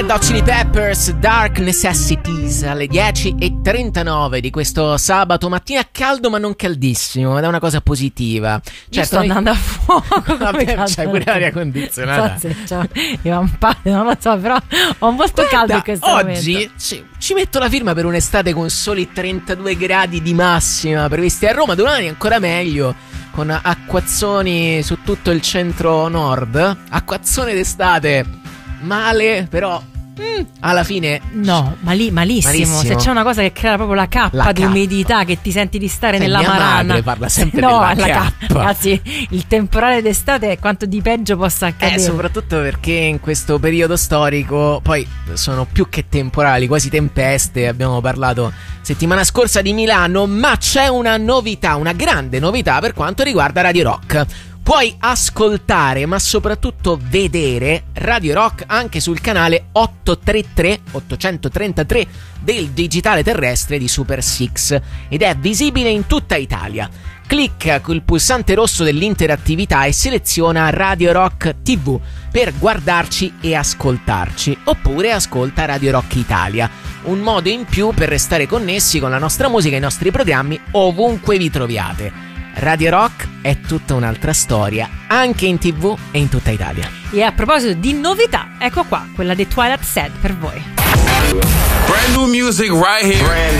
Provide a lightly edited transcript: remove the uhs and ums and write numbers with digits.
Red Hot Chili Peppers, Dark Necessities, alle 10:39 di questo sabato mattina, caldo ma non caldissimo, ed è una cosa positiva. Certo, sto andando a fuoco. Vabbè, c'è pure l'aria condizionata. Non lo so, però ho molto caldo in questo oggi momento. ci metto la firma per un'estate con soli 32 gradi di massima previsti a Roma. Domani ancora meglio, con acquazzoni su tutto il centro nord. Acquazzone d'estate male, però alla fine no, malissimo. Se c'è una cosa che crea proprio la cappa di umidità, che ti senti di stare nella mia marana. Madre parla sempre della cappa. Ragazzi, il temporale d'estate è quanto di peggio possa accadere. Soprattutto perché in questo periodo storico poi sono più che temporali, quasi tempeste. Abbiamo parlato settimana scorsa di Milano, ma c'è una novità, una grande novità per quanto riguarda Radio Rock. Puoi ascoltare, ma soprattutto vedere Radio Rock anche sul canale 833 del digitale terrestre di Super 6 ed è visibile in tutta Italia. Clicca sul pulsante rosso dell'interattività e seleziona Radio Rock TV per guardarci e ascoltarci, oppure ascolta Radio Rock Italia, un modo in più per restare connessi con la nostra musica e i nostri programmi ovunque vi troviate. Radio Rock è tutta un'altra storia, anche in TV e in tutta Italia. E a proposito di novità, ecco qua, quella di Twilight Sad per voi. Brand new music right here.